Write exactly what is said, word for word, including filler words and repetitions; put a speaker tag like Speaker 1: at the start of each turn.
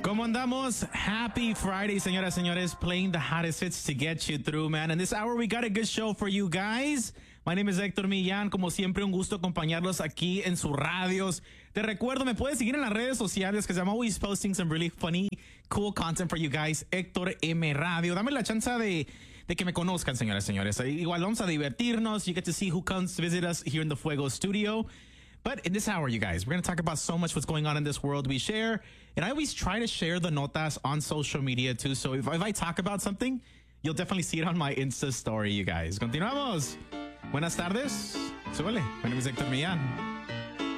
Speaker 1: ¿Cómo andamos? Happy Friday, señoras, señores. Playing the hottest hits to get you through, man. And this hour, we got a good show for you guys. My name is Héctor Millán. Como siempre, un gusto acompañarlos aquí en sus radios. Te recuerdo, me puedes seguir en las redes sociales because I'm always posting some really funny, cool content for you guys. Héctor M Radio. Dame la chance de, de que me conozcan, señoras, señores. Igual vamos a divertirnos. You get to see who comes to visit us here in the Fuego studio. But in this hour, you guys, we're going to talk about so much what's going on in this world. We share, and I always try to share the notas on social media too. So if, if I talk about something, you'll definitely see it on my Insta story, you guys. Continuamos. Buenas tardes. Súbele. My name is Héctor Millán.